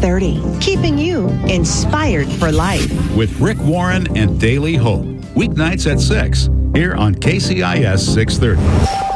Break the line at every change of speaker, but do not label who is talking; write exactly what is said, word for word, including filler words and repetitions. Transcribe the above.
thirty, keeping you inspired for life.
With Rick Warren and Daily Hope. Weeknights at six, here on K C I S six thirty.